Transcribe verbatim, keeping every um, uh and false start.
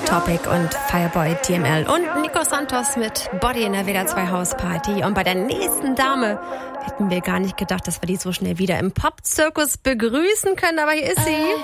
Topic und Fireboy D M L und Nico Santos mit Body in der W D R zwei Hausparty. Und bei der nächsten Dame hätten wir gar nicht gedacht, dass wir die so schnell wieder im Pop-Zirkus begrüßen können, aber hier ist sie.